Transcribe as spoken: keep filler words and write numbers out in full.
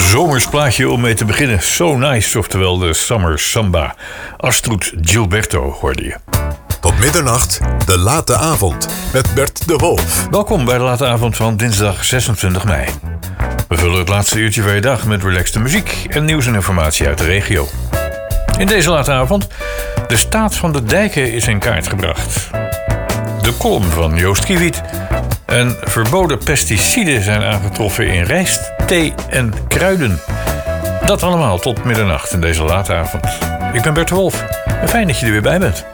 zomers plaatje om mee te beginnen. So Nice, oftewel de Summer Samba. Astrud Gilberto hoorde je. Tot middernacht, de late avond, met Bert de Wolf. Welkom bij de late avond van dinsdag zesentwintig mei. We vullen het laatste uurtje van je dag met relaxte muziek en nieuws en informatie uit de regio. In deze late avond, de staat van de dijken is in kaart gebracht. De column van Joost Kiewiet. En verboden pesticiden zijn aangetroffen in rijst, thee en kruiden. Dat allemaal tot middernacht in deze late avond. Ik ben Bert de Wolf en fijn dat je er weer bij bent.